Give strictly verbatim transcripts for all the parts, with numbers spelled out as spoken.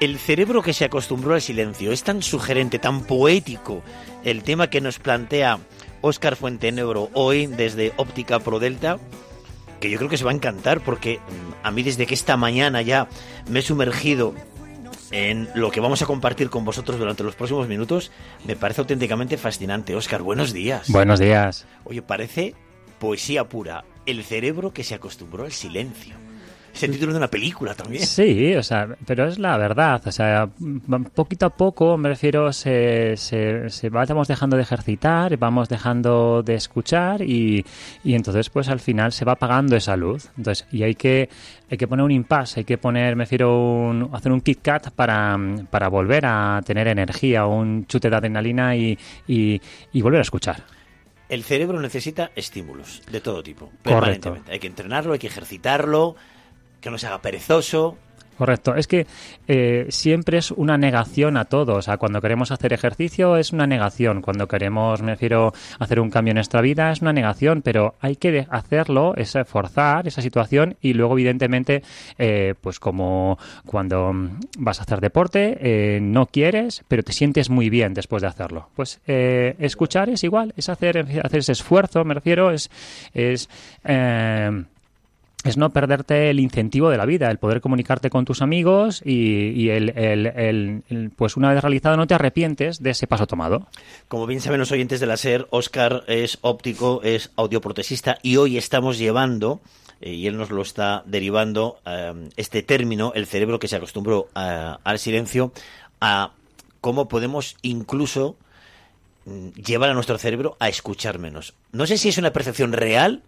El cerebro que se acostumbró al silencio. Es tan sugerente, tan poético el tema que nos plantea Óscar Fuentenebro hoy desde Óptica Prodelta, que yo creo que se va a encantar, porque a mí desde que esta mañana ya me he sumergido en lo que vamos a compartir con vosotros durante los próximos minutos, me parece auténticamente fascinante. Óscar, buenos días. Buenos días. Oye, parece poesía pura. El cerebro que se acostumbró al silencio. Es el título de una película también. Sí, o sea, pero es la verdad. O sea, poquito a poco, me refiero, se, se, se vamos dejando de ejercitar, vamos dejando de escuchar y, y entonces, pues al final se va apagando esa luz. Entonces, y hay que hay que poner un impasse, hay que poner, me refiero, un, hacer un Kit Kat para, para volver a tener energía, un chute de adrenalina y, y, y volver a escuchar. El cerebro necesita estímulos de todo tipo. Correcto. Hay que entrenarlo, hay que ejercitarlo, que no se haga perezoso. Correcto. Es que eh, siempre es una negación a todo. O sea, cuando queremos hacer ejercicio es una negación. Cuando queremos, me refiero, hacer un cambio en nuestra vida es una negación. Pero hay que hacerlo, es forzar esa situación y luego, evidentemente, eh, pues como cuando vas a hacer deporte, eh, no quieres, pero te sientes muy bien después de hacerlo. Pues eh, escuchar es igual, es hacer, hacer ese esfuerzo, me refiero, es... es eh, es no perderte el incentivo de la vida, el poder comunicarte con tus amigos y, y el, el, el, el, pues una vez realizado no te arrepientes de ese paso tomado. Como bien saben los oyentes de la SER, Óscar es óptico, es audioprotesista y hoy estamos llevando, eh, y él nos lo está derivando, eh, este término, el cerebro que se acostumbró a, al silencio, a cómo podemos incluso llevar a nuestro cerebro a escuchar menos. No sé si es una percepción real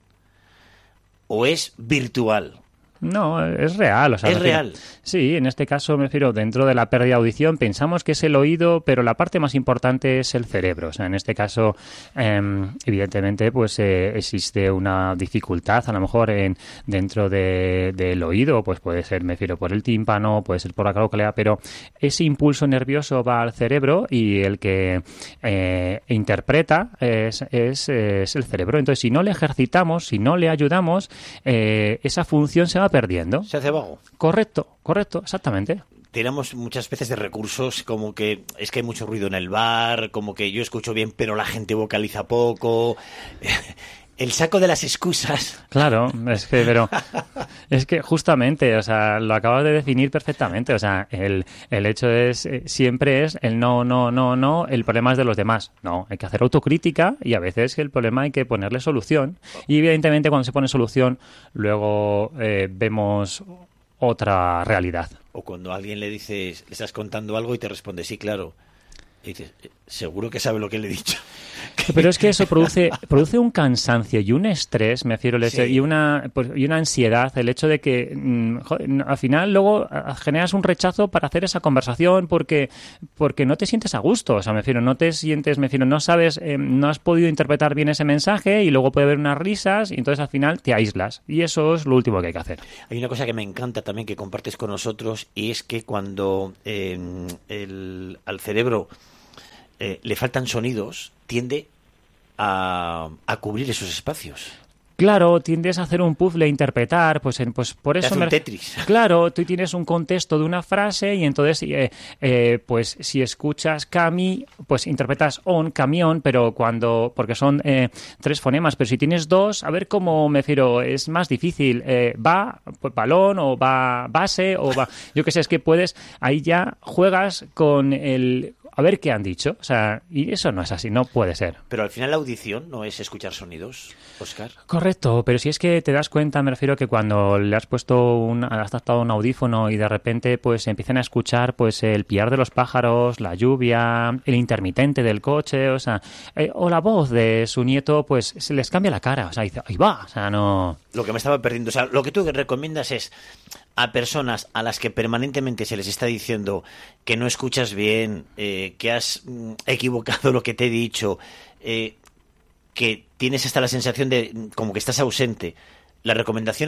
o es virtual. No, es real. O sea, es refiero, real. Sí, en este caso me refiero dentro de la pérdida de audición. Pensamos que es el oído, pero la parte más importante es el cerebro. O sea, en este caso, eh, evidentemente, pues eh, existe una dificultad, a lo mejor en dentro de, del oído, pues puede ser, me refiero, por el tímpano, puede ser por la cóclea, pero ese impulso nervioso va al cerebro y el que eh, interpreta es, es, es el cerebro. Entonces, si no le ejercitamos, si no le ayudamos, eh, esa función se va perdiendo. Se hace vago. Correcto, correcto, exactamente. Tiramos muchas veces de recursos como que es que hay mucho ruido en el bar, como que yo escucho bien pero la gente vocaliza poco. El saco de las excusas. Claro, es que, pero es que justamente, o sea, lo acabas de definir perfectamente. O sea, el, el hecho es, eh, siempre es el no, no, no, no, el problema es de los demás. No, hay que hacer autocrítica y a veces el problema hay que ponerle solución. Y evidentemente cuando se pone solución, luego eh, vemos otra realidad. O cuando a alguien le dices, le estás contando algo y te responde, sí, claro. Y dices, seguro que sabe lo que le he dicho. Pero es que eso produce produce un cansancio y un estrés, me refiero, sí. y una pues, y una ansiedad, el hecho de que mmm, joder, al final luego generas un rechazo para hacer esa conversación porque porque no te sientes a gusto, o sea, me refiero, no te sientes, me refiero, no sabes, eh, no has podido interpretar bien ese mensaje y luego puede haber unas risas y entonces al final te aíslas y eso es lo último que hay que hacer. Hay una cosa que me encanta también que compartes con nosotros y es que cuando eh, el, al cerebro Eh, le faltan sonidos, tiende a, a cubrir esos espacios. Claro, tiendes a hacer un puzzle, a interpretar, pues, en, pues por eso... Te hace me... un Tetris. Claro, tú tienes un contexto de una frase y entonces, eh, eh, pues si escuchas cami, pues interpretas on, camión, pero cuando... porque son eh, tres fonemas, pero si tienes dos, a ver cómo me refiero, es más difícil. Eh, va, pues balón, o va base, o va... Yo qué sé, es que puedes... Ahí ya juegas con el... A ver qué han dicho, o sea, y eso no es así, no puede ser. Pero al final la audición no es escuchar sonidos, Óscar. Correcto, pero si es que te das cuenta, me refiero que cuando le has puesto un, has adaptado un audífono y de repente pues empiezan a escuchar pues el piar de los pájaros, la lluvia, el intermitente del coche, o sea, eh, o la voz de su nieto, pues se les cambia la cara, o sea, dice, ahí va, o sea, no... Lo que me estaba perdiendo, o sea, lo que tú recomiendas es a personas a las que permanentemente se les está diciendo que no escuchas bien, eh, que has mm, equivocado lo que te he dicho, eh, que tienes hasta la sensación de como que estás ausente. La recomendación es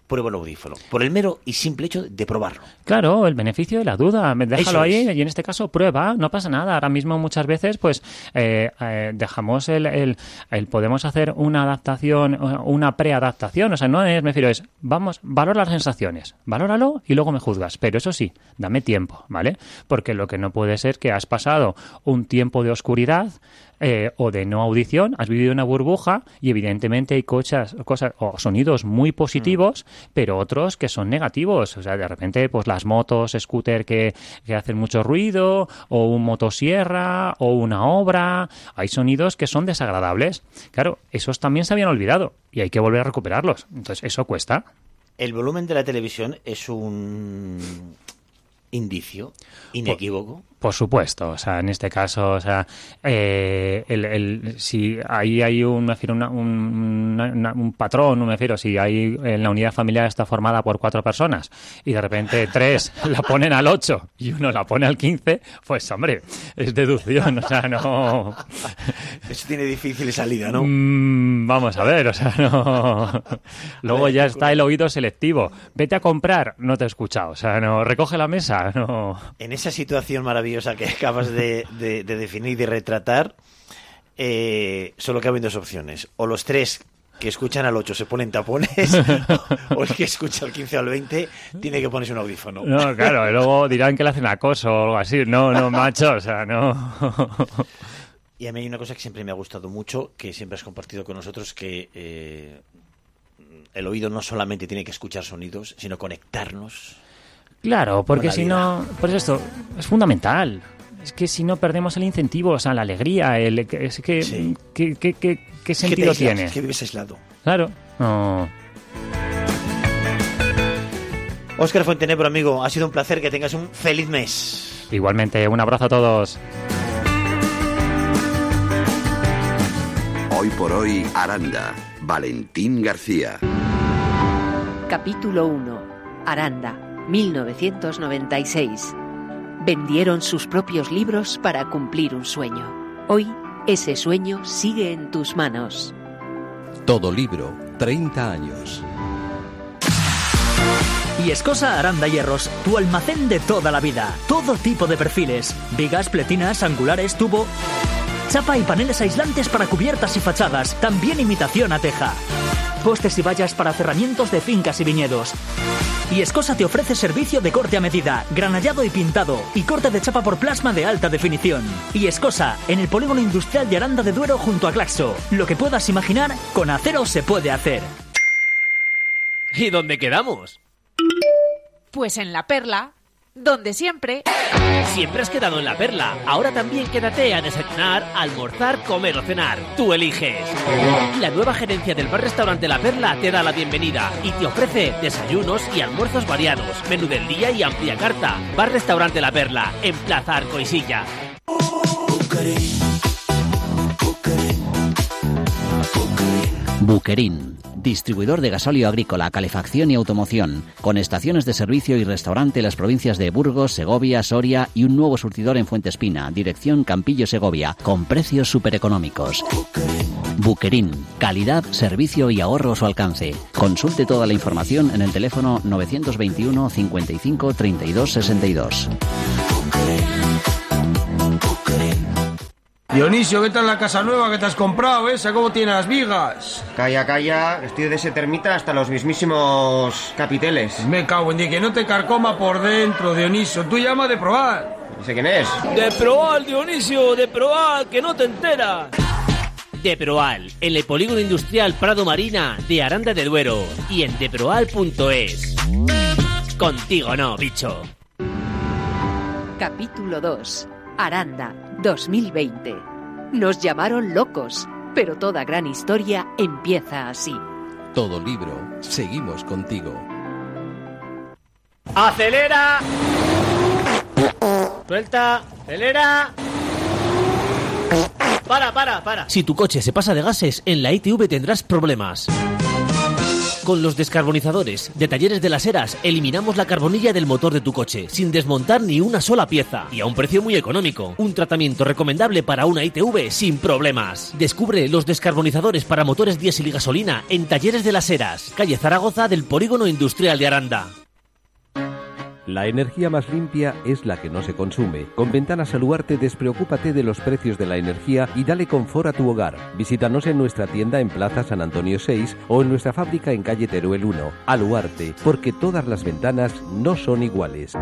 prueba el audífono? Por el mero y simple hecho de probarlo. Claro, el beneficio de la duda. Déjalo Eso ahí es. y en este caso prueba, no pasa nada. Ahora mismo muchas veces pues eh, eh, dejamos el, el, el... Podemos hacer una adaptación, una preadaptación. O sea, no es, me refiero, es, vamos, valora las sensaciones, valóralo y luego me juzgas. Pero eso sí, dame tiempo, ¿vale? Porque lo que no puede ser que has pasado un tiempo de oscuridad Eh, o de no audición, has vivido una burbuja y evidentemente hay cosas, cosas o sonidos muy positivos, mm. pero otros que son negativos. O sea, de repente, pues las motos, scooter que, que hacen mucho ruido, o un motosierra, o una obra, hay sonidos que son desagradables. Claro, esos también se habían olvidado y hay que volver a recuperarlos. Entonces, eso cuesta. El volumen de la televisión es un indicio inequívoco. Por, por supuesto, o sea, en este caso, o sea, eh, el, el, si ahí hay un, me refiero, una, un, una, un patrón, me refiero, si hay en la unidad familiar está formada por cuatro personas y de repente tres la ponen al ocho y uno la pone al quince, pues hombre, es deducción, o sea, no. Eso tiene difícil salida, ¿no? Mm, vamos a ver, o sea, no. Luego ya está el oído selectivo. Vete a comprar, no te he escuchado, o sea, no. Recoge la mesa, no. En esa situación maravillosa que acabas de, de, de definir y de retratar, eh, solo caben dos opciones. O los tres que escuchan al ocho se ponen tapones, o, o el que escucha al quince o al veinte tiene que ponerse un audífono. No, claro, y luego dirán que le hacen acoso o algo así. No, no, macho, o sea, no. Y a mí hay una cosa que siempre me ha gustado mucho, que siempre has compartido con nosotros, que eh, el oído no solamente tiene que escuchar sonidos, sino conectarnos. Claro, porque si no, pues esto es fundamental. Es que si no perdemos el incentivo, o sea, la alegría, el, es que, sí. ¿qué, qué, qué, qué sentido es que te aislas, tiene? Es que vives aislado. Claro. No. Óscar Fuentenebro, amigo, ha sido un placer, que tengas un feliz mes. Igualmente, un abrazo a todos. Hoy por hoy, Aranda. Valentín García. Capítulo uno. Aranda, mil novecientos noventa y seis. Vendieron sus propios libros para cumplir un sueño. Hoy, ese sueño sigue en tus manos. Todo libro, treinta años. Yescosa Aranda Hierros, tu almacén de toda la vida. Todo tipo de perfiles, vigas, pletinas, angulares, tubo, chapa y paneles aislantes para cubiertas y fachadas. También imitación a teja. Postes y vallas para cerramientos de fincas y viñedos. Yescosa te ofrece servicio de corte a medida, granallado y pintado, y corte de chapa por plasma de alta definición. Yescosa, en el polígono industrial de Aranda de Duero junto a Claxo. Lo que puedas imaginar, con acero se puede hacer. ¿Y dónde quedamos? Pues en La Perla, donde siempre... Siempre has quedado en La Perla. Ahora también quédate a desayunar, almorzar, comer o cenar. Tú eliges. La nueva gerencia del bar-restaurante La Perla te da la bienvenida y te ofrece desayunos y almuerzos variados, menú del día y amplia carta. Bar-restaurante La Perla, en Plaza Arcoisilla. Buquerín, distribuidor de gasóleo agrícola, calefacción y automoción, con estaciones de servicio y restaurante en las provincias de Burgos, Segovia, Soria y un nuevo surtidor en Fuentespina, dirección Campillo Segovia, con precios supereconómicos. Buquerín, calidad, servicio y ahorro a su alcance. Consulte toda la información en el teléfono novecientos veintiuno cincuenta y cinco treinta y dos sesenta y dos. Dionisio, ¿qué tal la casa nueva que te has comprado, esa? ¿Cómo tiene las vigas? Calla, calla, estoy de ese termita hasta los mismísimos capiteles. Me cago en Dios, que no te carcoma por dentro, Dionisio. Tú llama de probar. ¿Y sé quién es? De Proal, Dionisio, de Proal, que no te enteras. De Proal, en el polígono industrial Prado Marina de Aranda de Duero y en deproal punto es. Contigo no, bicho. Capítulo dos. Aranda, dos mil veinte. Nos llamaron locos, pero toda gran historia empieza así. Todo libro, seguimos contigo. ¡Acelera! Suelta, acelera. Para, para, para. Si tu coche se pasa de gases, en la I T V tendrás problemas. Con los descarbonizadores de Talleres de las Heras eliminamos la carbonilla del motor de tu coche sin desmontar ni una sola pieza y a un precio muy económico. Un tratamiento recomendable para una I T V sin problemas. Descubre los descarbonizadores para motores diésel y gasolina en Talleres de las Heras, calle Zaragoza del Polígono Industrial de Aranda. La energía más limpia es la que no se consume. Con Ventanas Aluarte despreocúpate de los precios de la energía y dale confort a tu hogar. Visítanos en nuestra tienda en Plaza San Antonio seis o en nuestra fábrica en calle Teruel uno. Aluarte, porque todas las ventanas no son iguales.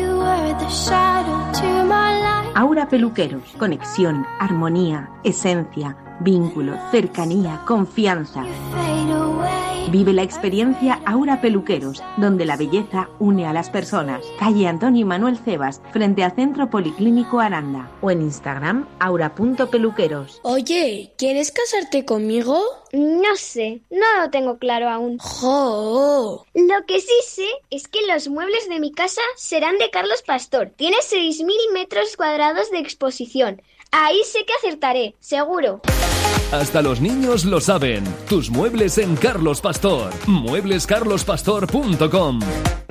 Aura Peluqueros. Conexión, armonía, esencia, vínculo, cercanía, confianza. Vive la experiencia Aura Peluqueros, donde la belleza une a las personas. Calle Antonio Manuel Cebas, frente al Centro Policlínico Aranda. O en Instagram, aura punto peluqueros. Oye, ¿quieres casarte conmigo? No sé, no lo tengo claro aún. ¡Jo! Lo que sí sé es que los muebles de mi casa serán de Carlos Pastor. Tiene seis mil metros cuadrados de exposición. Ahí sé que acertaré, seguro. Hasta los niños lo saben. Tus muebles en Carlos Pastor. muebles carlos pastor punto com.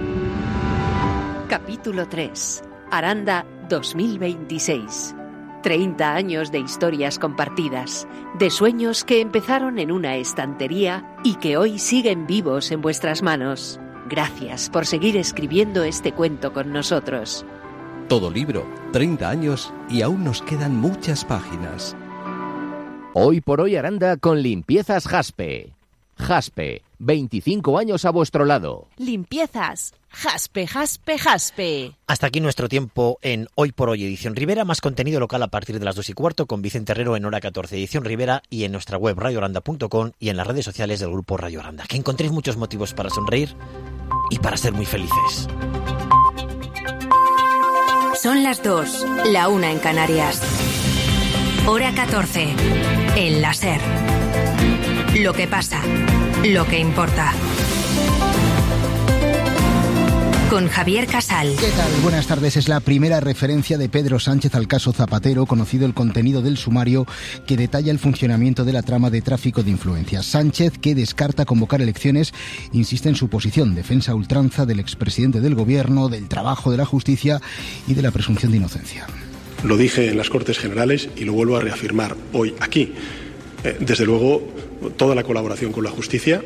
Capítulo tres. Aranda dos mil veintiséis. treinta años de historias compartidas, de sueños que empezaron en una estantería y que hoy siguen vivos en vuestras manos. Gracias por seguir escribiendo este cuento con nosotros. Todo libro, treinta años y aún nos quedan muchas páginas. Hoy por hoy Aranda con Limpiezas Jaspe. Jaspe, veinticinco años a vuestro lado. Limpiezas. Jaspe, jaspe, jaspe. Hasta aquí nuestro tiempo en Hoy por Hoy, edición Rivera. Más contenido local a partir de las dos y cuarto con Vicente Herrero en hora catorce, edición Rivera, y en nuestra web radio aranda punto com y en las redes sociales del grupo Radio Aranda. Que encontréis muchos motivos para sonreír y para ser muy felices. Son las dos, la una en Canarias. Hora catorce, en la SER. Lo que pasa, lo que importa. Con Javier Casal. ¿Qué tal? Buenas tardes. Es la primera referencia de Pedro Sánchez al caso Zapatero, conocido el contenido del sumario que detalla el funcionamiento de la trama de tráfico de influencias. Sánchez, que descarta convocar elecciones, insiste en su posición, defensa a ultranza del expresidente del gobierno, del trabajo de la justicia y de la presunción de inocencia. Lo dije en las Cortes Generales y lo vuelvo a reafirmar hoy aquí. Eh, desde luego, toda la colaboración con la justicia,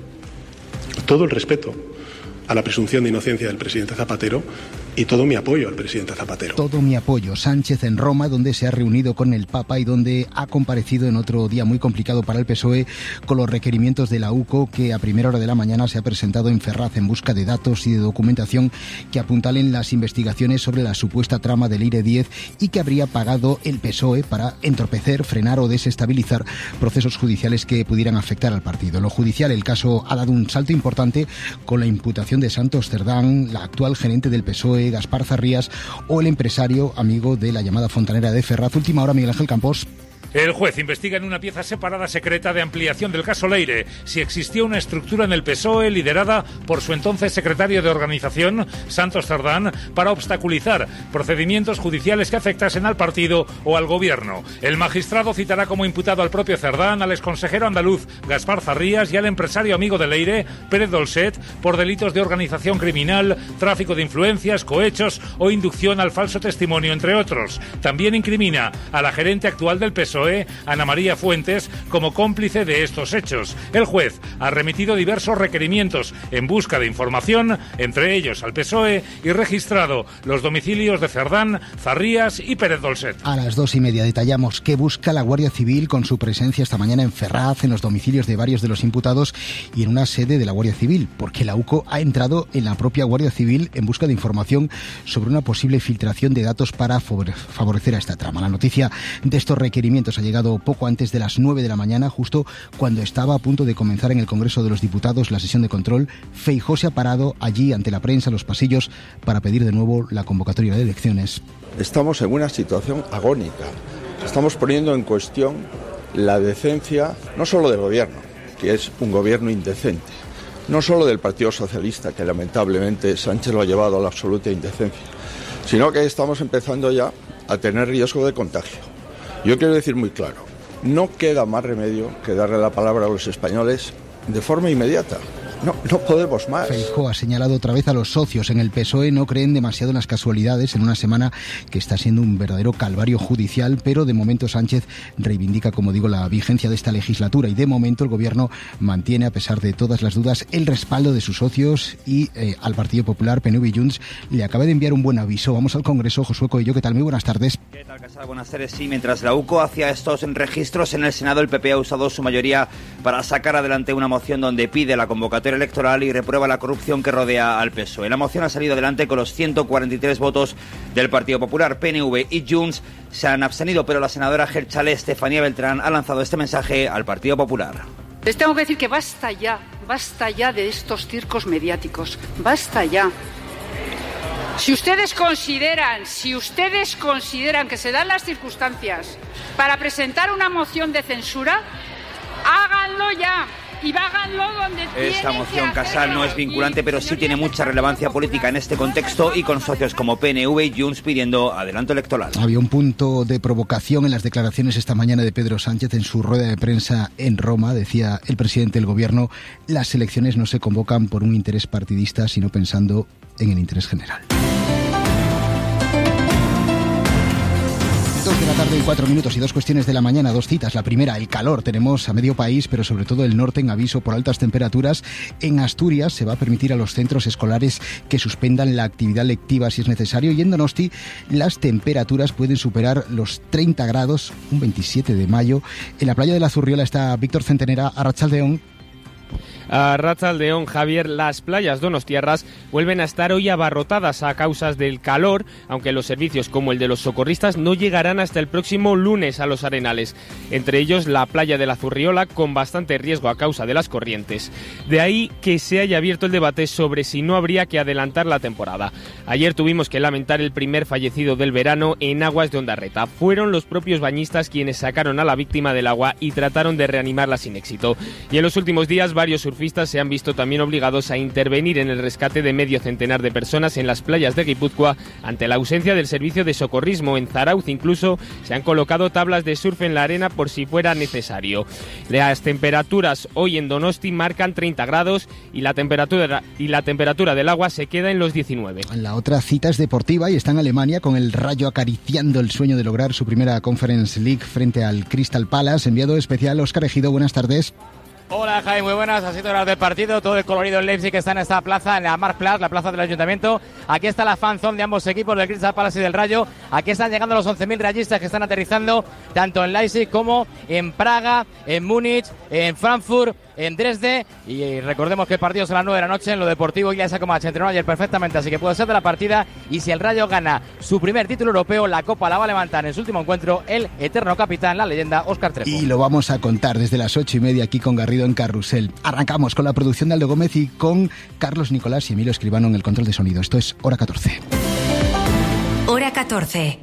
todo el respeto a la presunción de inocencia del presidente Zapatero y todo mi apoyo al presidente Zapatero. Todo mi apoyo. Sánchez en Roma, donde se ha reunido con el Papa y donde ha comparecido en otro día muy complicado para el P S O E con los requerimientos de la U C O, que a primera hora de la mañana se ha presentado en Ferraz en busca de datos y de documentación que apuntalen las investigaciones sobre la supuesta trama del I R E diez y que habría pagado el P S O E para entorpecer, frenar o desestabilizar procesos judiciales que pudieran afectar al partido. En lo judicial, el caso ha dado un salto importante con la imputación de Santos Cerdán, la actual gerente del P S O E, Gaspar Zarrías, o el empresario amigo de la llamada fontanera de Ferraz. Última hora, Miguel Ángel Campos. El juez investiga en una pieza separada secreta de ampliación del caso Leire si existía una estructura en el P S O E liderada por su entonces secretario de organización, Santos Cerdán, para obstaculizar procedimientos judiciales que afectasen al partido o al gobierno. El magistrado citará como imputado al propio Cerdán, al exconsejero andaluz Gaspar Zarrías y al empresario amigo de Leire, Pérez Dolcet, por delitos de organización criminal, tráfico de influencias, cohechos o inducción al falso testimonio, entre otros. También incrimina a la gerente actual del P S O E, Ana María Fuentes, como cómplice de estos hechos. El juez ha remitido diversos requerimientos en busca de información, entre ellos al P S O E, y registrado los domicilios de Cerdán, Zarrías y Pérez Dolcet. A las dos y media detallamos que busca la Guardia Civil con su presencia esta mañana en Ferraz, en los domicilios de varios de los imputados y en una sede de la Guardia Civil, porque la U C O ha entrado en la propia Guardia Civil en busca de información sobre una posible filtración de datos para favorecer a esta trama. La noticia de estos requerimientos ha llegado poco antes de las nueve de la mañana, justo cuando estaba a punto de comenzar en el Congreso de los Diputados la sesión de control. Feijóo se ha parado allí ante la prensa, en los pasillos, para pedir de nuevo la convocatoria de elecciones. Estamos en una situación agónica. Estamos poniendo en cuestión la decencia, no solo del gobierno, que es un gobierno indecente, no solo del Partido Socialista, que lamentablemente Sánchez lo ha llevado a la absoluta indecencia, sino que estamos empezando ya a tener riesgo de contagio. Yo quiero decir muy claro, no queda más remedio que darle la palabra a los españoles de forma inmediata. No, no podemos más. Feijóo ha señalado otra vez a los socios en el P S O E. No creen demasiado en las casualidades en una semana que está siendo un verdadero calvario judicial, pero de momento Sánchez reivindica, como digo, la vigencia de esta legislatura y de momento el gobierno mantiene, a pesar de todas las dudas, el respaldo de sus socios y eh, al Partido Popular, P N V y Junts le acaba de enviar un buen aviso. Vamos al Congreso. Josué Coello, ¿qué tal? Muy buenas tardes. ¿Qué tal, Casal? Buenas tardes. Sí, mientras la U C O hacía estos registros en el Senado, el P P ha usado su mayoría para sacar adelante una moción donde pide la convocatoria electoral y reprueba la corrupción que rodea al P S O E. La moción ha salido adelante con los ciento cuarenta y tres votos del Partido Popular. P N V y Junts se han abstenido, pero la senadora Geltzale Estefanía Beltrán ha lanzado este mensaje al Partido Popular. Les tengo que decir que basta ya, basta ya de estos circos mediáticos, basta ya. Si ustedes consideran, si ustedes consideran que se dan las circunstancias para presentar una moción de censura, háganlo ya. Y háganlo donde Esta moción, Casal, no es vinculante, pero sí tiene mucha relevancia política en este contexto y con socios como P N V y Junts pidiendo adelanto electoral. Había un punto de provocación en las declaraciones esta mañana de Pedro Sánchez en su rueda de prensa en Roma. Decía el presidente del gobierno: las elecciones no se convocan por un interés partidista, sino pensando en el interés general. Dos de la tarde y cuatro minutos y dos cuestiones de la mañana, dos citas. La primera, el calor. Tenemos a medio país, pero sobre todo el norte, en aviso por altas temperaturas. En Asturias se va a permitir a los centros escolares que suspendan la actividad lectiva si es necesario. Y en Donosti las temperaturas pueden superar los treinta grados, un veintisiete de mayo. En la playa de la Zurriola está Víctor Centenera. Arratsaldeon. A Arratsaldeon, Javier, las playas donostiarras vuelven a estar hoy abarrotadas a causa del calor, aunque los servicios como el de los socorristas no llegarán hasta el próximo lunes a los arenales. Entre ellos la playa de la Zurriola, con bastante riesgo a causa de las corrientes. De ahí que se haya abierto el debate sobre si no habría que adelantar la temporada. Ayer tuvimos que lamentar el primer fallecido del verano en aguas de Ondarreta. Fueron los propios bañistas quienes sacaron a la víctima del agua y trataron de reanimarla sin éxito. Y en los últimos días varios surfistas se han visto también obligados a intervenir en el rescate de medio centenar de personas en las playas de Guipúzcoa ante la ausencia del servicio de socorrismo. En Zarauz incluso se han colocado tablas de surf en la arena por si fuera necesario. Las temperaturas hoy en Donosti marcan treinta grados y la temperatura y la temperatura del agua se queda en los diecinueve. La otra cita es deportiva y está en Alemania, con el Rayo acariciando el sueño de lograr su primera Conference League frente al Crystal Palace. Enviado especial Óscar Ejido, buenas tardes. Hola Jaime, muy buenas, así horas del partido, todo el colorido en Leipzig que está en esta plaza, en la Marktplatz, la plaza del Ayuntamiento. Aquí está la fanzone de ambos equipos, del Crystal Palace y del Rayo. Aquí están llegando los once mil rayistas que están aterrizando tanto en Leipzig como en Praga, en Múnich, en Frankfurt, en Dresde. Y recordemos que el partido es a las nueve de la noche. En lo deportivo ya se como se entrenó ayer perfectamente, así que puede ser de la partida. Y si el Rayo gana su primer título europeo, la Copa la va a levantar en su último encuentro el eterno capitán, la leyenda Óscar Trejo. Y lo vamos a contar desde las ocho y media aquí con Garrido en Carrusel. Arrancamos con la producción de Aldo Gómez y con Carlos Nicolás y Emilio Escribano en el control de sonido. Esto es Hora catorce. Hora catorce.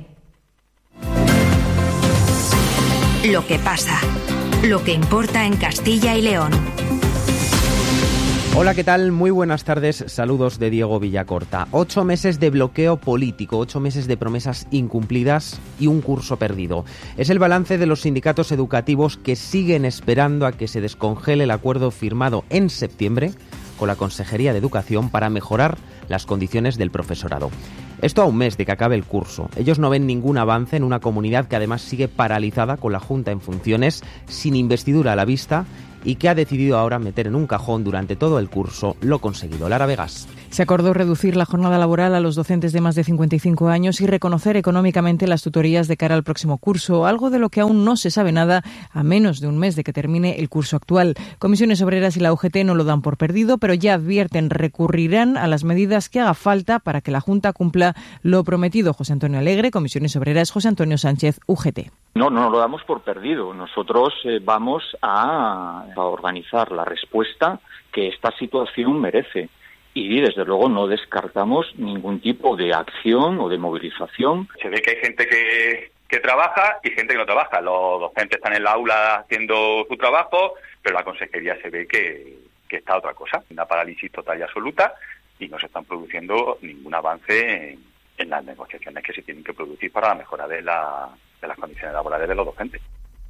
Lo que pasa. Lo que importa en Castilla y León. Hola, ¿qué tal? Muy buenas tardes. Saludos de Diego Villacorta. Ocho meses de bloqueo político, ocho meses de promesas incumplidas y un curso perdido. Es el balance de los sindicatos educativos que siguen esperando a que se descongele el acuerdo firmado en septiembre con la Consejería de Educación para mejorar las condiciones del profesorado. Esto a un mes de que acabe el curso. Ellos no ven ningún avance en una comunidad que además sigue paralizada con la Junta en funciones, sin investidura a la vista, y que ha decidido ahora meter en un cajón durante todo el curso lo conseguido. Lara Vegas. Se acordó reducir la jornada laboral a los docentes de más de cincuenta y cinco años y reconocer económicamente las tutorías de cara al próximo curso, algo de lo que aún no se sabe nada a menos de un mes de que termine el curso actual. Comisiones Obreras y la U G T no lo dan por perdido, pero ya advierten recurrirán a las medidas que haga falta para que la Junta cumpla lo prometido. José Antonio Alegre, Comisiones Obreras, José Antonio Sánchez, U G T. No, no lo damos por perdido. Nosotros eh, vamos a, a organizar la respuesta que esta situación merece. Y, desde luego, no descartamos ningún tipo de acción o de movilización. Se ve que hay gente que, que trabaja y gente que no trabaja. Los docentes están en la aula haciendo su trabajo, pero la consejería se ve que, que está otra cosa. Una parálisis total y absoluta, y no se están produciendo ningún avance en, en las negociaciones que se tienen que producir para la mejora de, la, de las condiciones laborales de los docentes.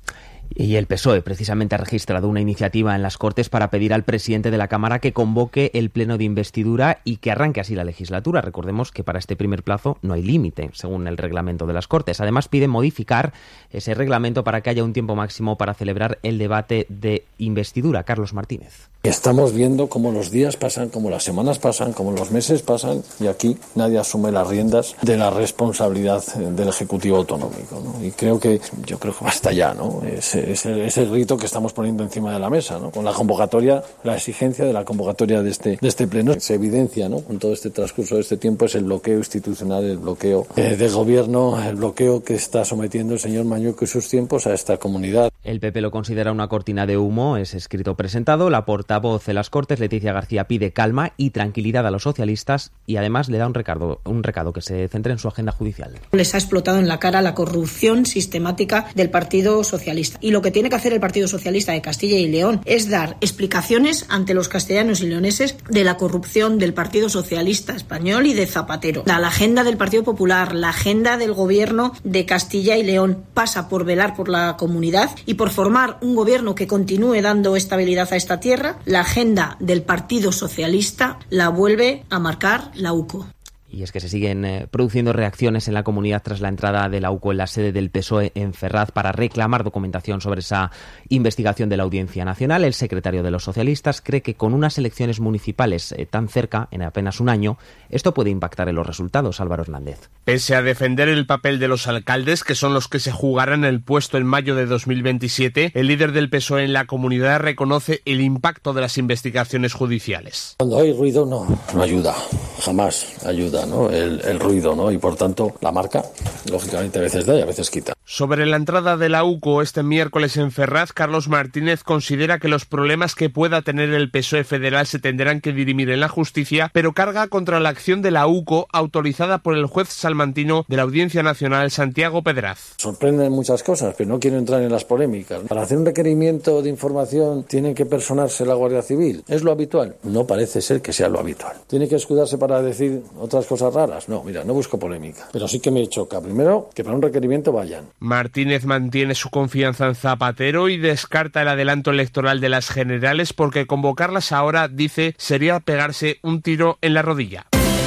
Y el P S O E precisamente ha registrado una iniciativa en las Cortes para pedir al presidente de la Cámara que convoque el pleno de investidura y que arranque así la legislatura. Recordemos que para este primer plazo no hay límite, según el reglamento de las Cortes. Además, piden modificar ese reglamento para que haya un tiempo máximo para celebrar el debate de investidura. Carlos Martínez. Estamos viendo cómo los días pasan, cómo las semanas pasan, cómo los meses pasan y aquí nadie asume las riendas de la responsabilidad del Ejecutivo autonómico, ¿no? Y creo que, yo creo que basta ya, ¿no? Es, es, el, es el rito que estamos poniendo encima de la mesa, ¿no? Con la convocatoria, la exigencia de la convocatoria de este, de este pleno. Se evidencia, ¿no? Con todo este transcurso de este tiempo es el bloqueo institucional, el bloqueo eh, de gobierno, el bloqueo que está sometiendo el señor Mañueco y sus tiempos a esta comunidad. El P P lo considera una cortina de humo, es escrito presentado. La portavoz de las Cortes, Leticia García, pide calma y tranquilidad a los socialistas y además le da un recado, un recado que se centre en su agenda judicial. Les ha explotado en la cara la corrupción sistemática del Partido Socialista. Y lo que tiene que hacer el Partido Socialista de Castilla y León es dar explicaciones ante los castellanos y leoneses de la corrupción del Partido Socialista español y de Zapatero. La agenda del Partido Popular, la agenda del Gobierno de Castilla y León pasa por velar por la comunidad y por formar un gobierno que continúe dando estabilidad a esta tierra. La agenda del Partido Socialista la vuelve a marcar la U C O. Y es que se siguen eh, produciendo reacciones en la comunidad tras la entrada de la U C O en la sede del P S O E en Ferraz para reclamar documentación sobre esa investigación de la Audiencia Nacional. El secretario de los socialistas cree que con unas elecciones municipales eh, tan cerca, en apenas un año, esto puede impactar en los resultados. Álvaro Hernández. Pese a defender el papel de los alcaldes, que son los que se jugarán el puesto en mayo de dos mil veintisiete, el líder del P S O E en la comunidad reconoce el impacto de las investigaciones judiciales. Cuando hay ruido no, no ayuda, jamás ayuda, ¿no? El, el ruido, ¿no? Y por tanto la marca, lógicamente a veces da y a veces quita. Sobre la entrada de la U C O este miércoles en Ferraz, Carlos Martínez considera que los problemas que pueda tener el P S O E federal se tendrán que dirimir en la justicia, pero carga contra la acción de la U C O autorizada por el juez salmantino de la Audiencia Nacional, Santiago Pedraz. Sorprenden muchas cosas, pero no quiero entrar en las polémicas. Para hacer un requerimiento de información tiene que personarse la Guardia Civil. ¿Es lo habitual? No parece ser que sea lo habitual. ¿Tiene que escudarse para decir otras cosas raras? No, mira, no busco polémica. Pero sí que me choca. Primero, que para un requerimiento vayan. Martínez mantiene su confianza en Zapatero y descarta el adelanto electoral de las generales porque convocarlas ahora, dice, sería pegarse un tiro en la rodilla.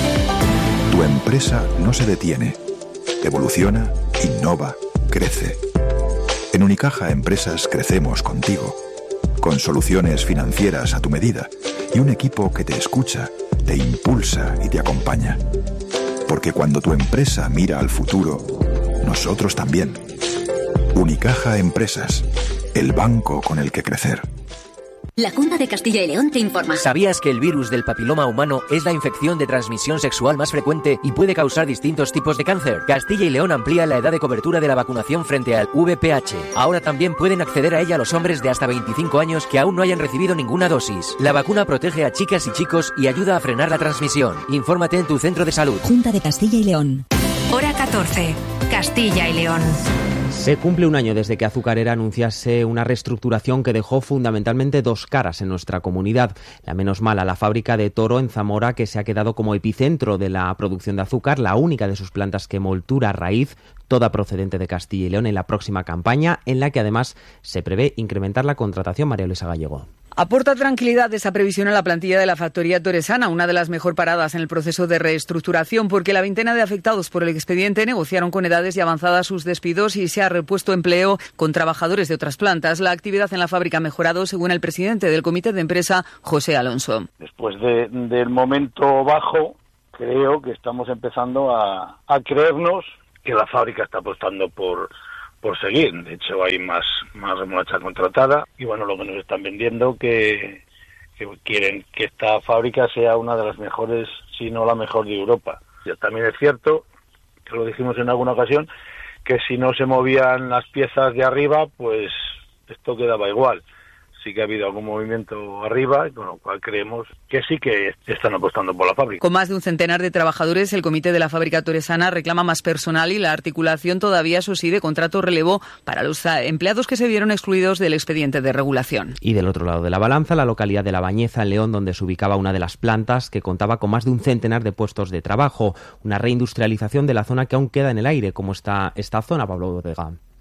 Tu empresa no se detiene. Evoluciona, innova, crece. En Unicaja Empresas crecemos contigo, con soluciones financieras a tu medida y un equipo que te escucha, te impulsa y te acompaña. Porque cuando tu empresa mira al futuro, nosotros también. Unicaja Empresas, el banco con el que crecer. La Junta de Castilla y León te informa. ¿Sabías que el virus del papiloma humano es la infección de transmisión sexual más frecuente y puede causar distintos tipos de cáncer? Castilla y León amplía la edad de cobertura de la vacunación frente al V P H. Ahora también pueden acceder a ella los hombres de hasta veinticinco años que aún no hayan recibido ninguna dosis. La vacuna protege a chicas y chicos y ayuda a frenar la transmisión. Infórmate en tu centro de salud. Junta de Castilla y León. Hora catorce. Castilla y León. Se cumple un año desde que Azucarera anunciase una reestructuración que dejó fundamentalmente dos caras en nuestra comunidad. La menos mala, la fábrica de Toro en Zamora, que se ha quedado como epicentro de la producción de azúcar, la única de sus plantas que moltura raíz, toda procedente de Castilla y León, en la próxima campaña, en la que además se prevé incrementar la contratación. María Luisa Gallego. Aporta tranquilidad esa previsión a la plantilla de la factoría toresana, una de las mejor paradas en el proceso de reestructuración, porque la veintena de afectados por el expediente negociaron con edades ya avanzadas sus despidos y se ha repuesto empleo con trabajadores de otras plantas. La actividad en la fábrica ha mejorado, según el presidente del comité de empresa, José Alonso. Después de, del momento bajo, creo que estamos empezando a, a creernos que la fábrica está apostando por... por seguir. De hecho, hay más, más remolacha contratada y bueno, lo que nos están vendiendo que, que quieren que esta fábrica sea una de las mejores, si no la mejor de Europa. Ya también es cierto, que lo dijimos en alguna ocasión, que si no se movían las piezas de arriba, pues esto quedaba igual. Sí que ha habido algún movimiento arriba, con lo cual creemos que sí que están apostando por la fábrica. Con más de un centenar de trabajadores, el comité de la fábrica toresana reclama más personal y la articulación todavía, eso sí, de contrato relevo para los empleados que se vieron excluidos del expediente de regulación. Y del otro lado de la balanza, la localidad de La Bañeza, en León, donde se ubicaba una de las plantas que contaba con más de un centenar de puestos de trabajo. Una reindustrialización de la zona que aún queda en el aire, como está esta zona, Pablo Bodega.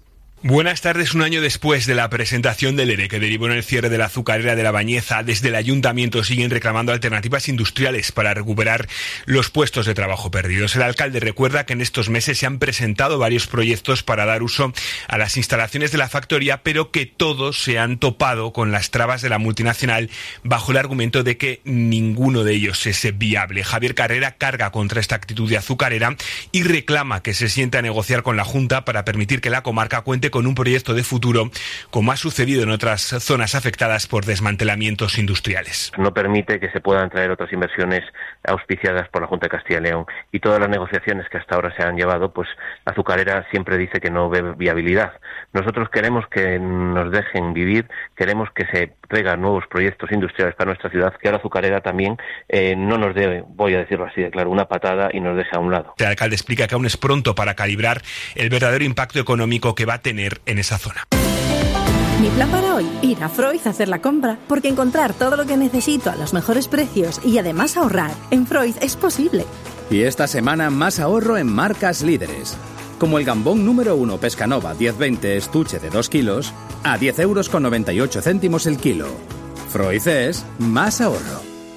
Buenas tardes. Un año después de la presentación del ERE que derivó en el cierre de la azucarera de La Bañeza, desde el ayuntamiento siguen reclamando alternativas industriales para recuperar los puestos de trabajo perdidos. El alcalde recuerda que en estos meses se han presentado varios proyectos para dar uso a las instalaciones de la factoría, pero que todos se han topado con las trabas de la multinacional bajo el argumento de que ninguno de ellos es viable. Javier Carrera carga contra esta actitud de azucarera y reclama que se siente a negociar con la Junta para permitir que la comarca cuente con un proyecto de futuro, como ha sucedido en otras zonas afectadas por desmantelamientos industriales. No permite que se puedan traer otras inversiones auspiciadas por la Junta de Castilla y León, y todas las negociaciones que hasta ahora se han llevado, pues Azucarera siempre dice que no ve viabilidad. Nosotros queremos que nos dejen vivir, queremos que se traigan nuevos proyectos industriales para nuestra ciudad, que ahora Azucarera también eh, no nos dé, voy a decirlo así de claro, una patada y nos deje a un lado. El alcalde explica que aún es pronto para calibrar el verdadero impacto económico que va a tener en esa zona. Mi plan para hoy, ir a Freud a hacer la compra, porque encontrar todo lo que necesito a los mejores precios y además ahorrar en Freud es posible. Y esta semana más ahorro en marcas líderes, como el gambón número uno Pescanova diez veinte estuche de dos kilos a diez euros con noventa y ocho céntimos el kilo. Freud es más ahorro.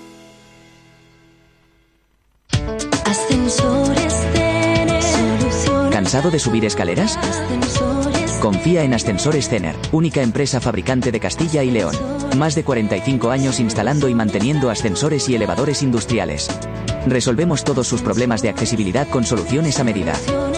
Ascensores Cener. ¿Cansado de subir escaleras? Confía en Ascensores Cener, única empresa fabricante de Castilla y León. Más de cuarenta y cinco años instalando y manteniendo ascensores y elevadores industriales. Resolvemos todos sus problemas de accesibilidad con soluciones a medida.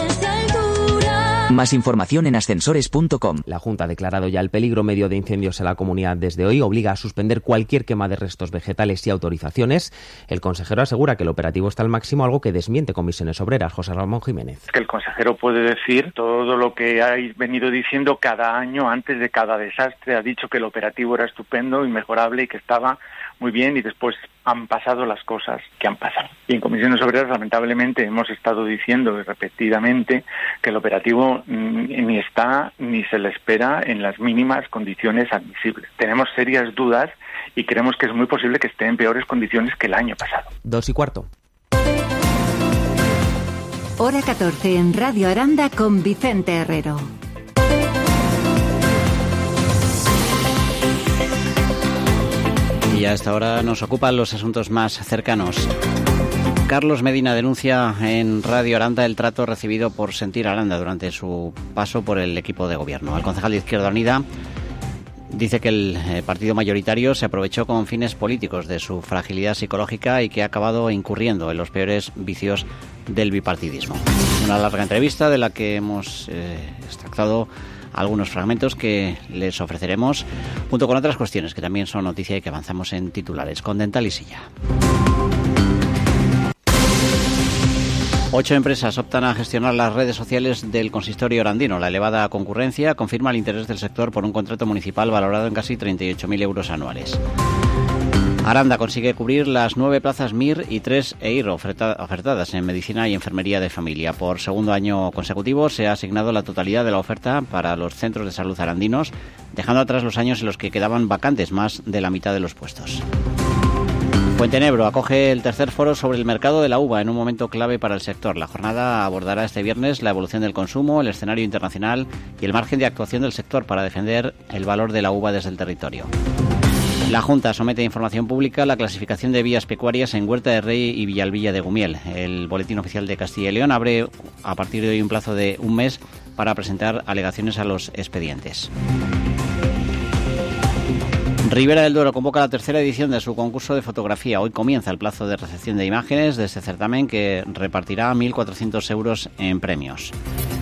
Más información en ascensores punto com. La Junta ha declarado ya el peligro medio de incendios en la comunidad desde hoy. Obliga a suspender cualquier quema de restos vegetales y autorizaciones. El consejero asegura que el operativo está al máximo, algo que desmiente Comisiones Obreras. José Ramón Jiménez. Que el consejero puede decir todo lo que ha venido diciendo cada año antes de cada desastre. Ha dicho que el operativo era estupendo, inmejorable y que estaba muy bien, y después han pasado las cosas que han pasado. Y en Comisiones Obreras, lamentablemente, hemos estado diciendo repetidamente que el operativo ni está ni se le espera en las mínimas condiciones admisibles. Tenemos serias dudas y creemos que es muy posible que esté en peores condiciones que el año pasado. Dos y cuarto. Hora catorce en Radio Aranda con Vicente Herrero. Y a esta hora nos ocupan los asuntos más cercanos. Carlos Medina denuncia en Radio Aranda el trato recibido por Sentir Aranda durante su paso por el equipo de gobierno. El concejal de Izquierda Unida dice que el partido mayoritario se aprovechó con fines políticos de su fragilidad psicológica y que ha acabado incurriendo en los peores vicios del bipartidismo. Una larga entrevista de la que hemos eh, extractado algunos fragmentos que les ofreceremos, junto con otras cuestiones que también son noticia y que avanzamos en titulares, con Dental y Silla. Ocho empresas optan a gestionar las redes sociales del consistorio orandino. La elevada concurrencia confirma el interés del sector por un contrato municipal valorado en casi treinta y ocho mil euros anuales. Aranda consigue cubrir las nueve plazas M I R y tres E I R ofertadas en Medicina y Enfermería de Familia. Por segundo año consecutivo se ha asignado la totalidad de la oferta para los centros de salud arandinos, dejando atrás los años en los que quedaban vacantes más de la mitad de los puestos. Fuentenebro acoge el tercer foro sobre el mercado de la uva en un momento clave para el sector. La jornada abordará este viernes la evolución del consumo, el escenario internacional y el margen de actuación del sector para defender el valor de la uva desde el territorio. La Junta somete a información pública la clasificación de vías pecuarias en Huerta de Rey y Villalbilla de Gumiel. El Boletín Oficial de Castilla y León abre a partir de hoy un plazo de un mes para presentar alegaciones a los expedientes. Ribera del Duero convoca la tercera edición de su concurso de fotografía. Hoy comienza el plazo de recepción de imágenes de este certamen, que repartirá mil cuatrocientos euros en premios.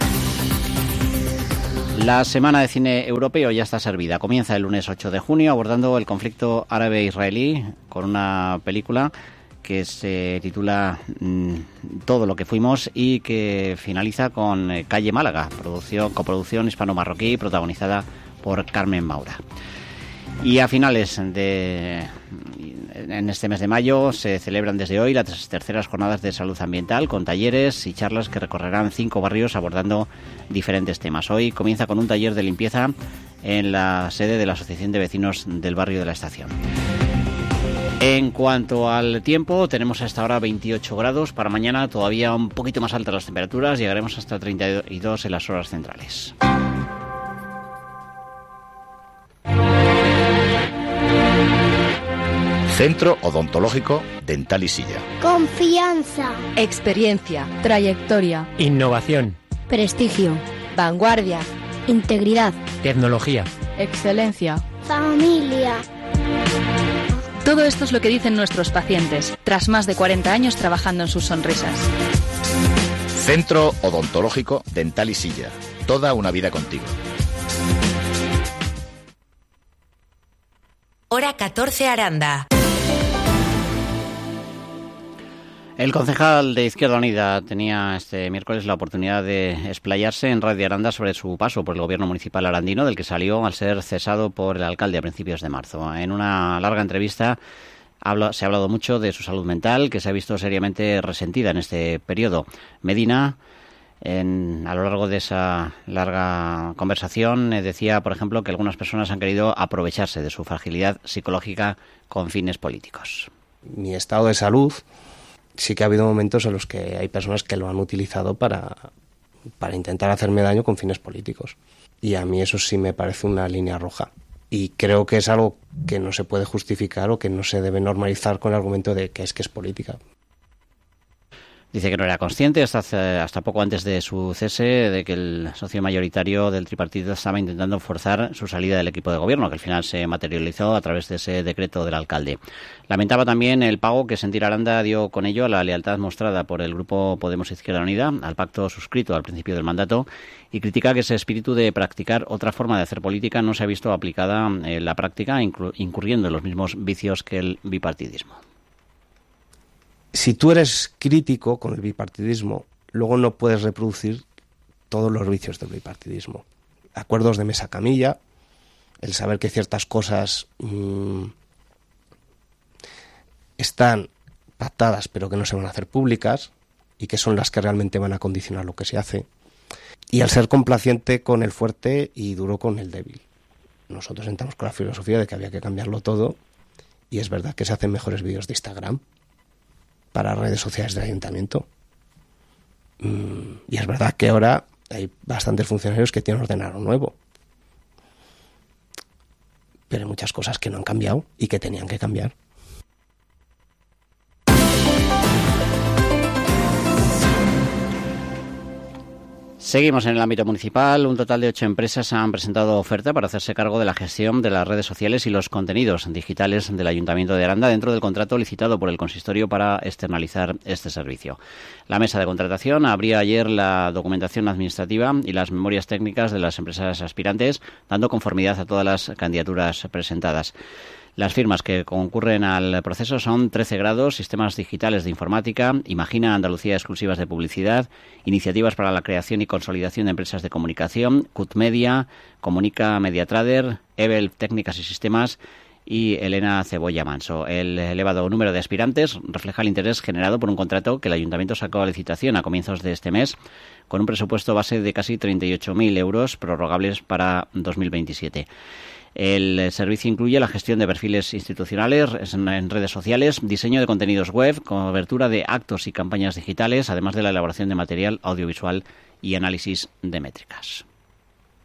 La Semana de Cine Europeo ya está servida. Comienza el lunes ocho de junio abordando el conflicto árabe-israelí con una película que se titula mm, Todo lo que fuimos y que finaliza con eh, Calle Málaga, producción, coproducción hispano-marroquí protagonizada por Carmen Maura. Y a finales de en este mes de mayo se celebran desde hoy las terceras jornadas de salud ambiental con talleres y charlas que recorrerán cinco barrios abordando diferentes temas. Hoy comienza con un taller de limpieza en la sede de la Asociación de Vecinos del Barrio de la Estación. En cuanto al tiempo, tenemos hasta ahora veintiocho grados. Para mañana todavía un poquito más altas las temperaturas, llegaremos hasta treinta y dos en las horas centrales. Centro Odontológico Dental y Silla. Confianza. Experiencia. Trayectoria. Innovación. Prestigio. Vanguardia. Integridad. Tecnología. Excelencia. Familia. Todo esto es lo que dicen nuestros pacientes, tras más de cuarenta años trabajando en sus sonrisas. Centro Odontológico Dental y Silla. Toda una vida contigo. Hora catorce, Aranda. El concejal de Izquierda Unida tenía este miércoles la oportunidad de explayarse en Radio Aranda sobre su paso por el gobierno municipal arandino, del que salió al ser cesado por el alcalde a principios de marzo. En una larga entrevista habla, se ha hablado mucho de su salud mental, que se ha visto seriamente resentida en este periodo. Medina, en, a lo largo de esa larga conversación, eh, decía, por ejemplo, que algunas personas han querido aprovecharse de su fragilidad psicológica con fines políticos. Mi estado de salud... Sí que ha habido momentos en los que hay personas que lo han utilizado para, para intentar hacerme daño con fines políticos. Y a mí eso sí me parece una línea roja. Y creo que es algo que no se puede justificar o que no se debe normalizar con el argumento de que es que es política. Dice que no era consciente hasta, hace, hasta poco antes de su cese de que el socio mayoritario del tripartito estaba intentando forzar su salida del equipo de gobierno, que al final se materializó a través de ese decreto del alcalde. Lamentaba también el pago que Sentir Aranda dio con ello a la lealtad mostrada por el grupo Podemos Izquierda Unida al pacto suscrito al principio del mandato, y critica que ese espíritu de practicar otra forma de hacer política no se ha visto aplicada en la práctica, incurriendo en los mismos vicios que el bipartidismo. Si tú eres crítico con el bipartidismo, luego no puedes reproducir todos los vicios del bipartidismo. Acuerdos de mesa camilla, el saber que ciertas cosas mmm, están pactadas pero que no se van a hacer públicas y que son las que realmente van a condicionar lo que se hace. Y el ser complaciente con el fuerte y duro con el débil. Nosotros entramos con la filosofía de que había que cambiarlo todo, y es verdad que se hacen mejores vídeos de Instagram para redes sociales del ayuntamiento. Mm, y es verdad que ahora hay bastantes funcionarios que tienen ordenador nuevo. Pero hay muchas cosas que no han cambiado y que tenían que cambiar. Seguimos en el ámbito municipal. Un total de ocho empresas han presentado oferta para hacerse cargo de la gestión de las redes sociales y los contenidos digitales del Ayuntamiento de Aranda dentro del contrato licitado por el consistorio para externalizar este servicio. La mesa de contratación abría ayer la documentación administrativa y las memorias técnicas de las empresas aspirantes, dando conformidad a todas las candidaturas presentadas. Las firmas que concurren al proceso son trece grados, Sistemas Digitales de Informática, Imagina Andalucía Exclusivas de Publicidad, Iniciativas para la Creación y Consolidación de Empresas de Comunicación, C U T Media, Comunica Mediatrader, Ebel Técnicas y Sistemas y Elena Cebolla Manso. El elevado número de aspirantes refleja el interés generado por un contrato que el Ayuntamiento sacó a licitación a comienzos de este mes, con un presupuesto base de casi treinta y ocho mil euros prorrogables para dos mil veintisiete. El servicio incluye la gestión de perfiles institucionales en redes sociales, diseño de contenidos web, cobertura de actos y campañas digitales, además de la elaboración de material audiovisual y análisis de métricas.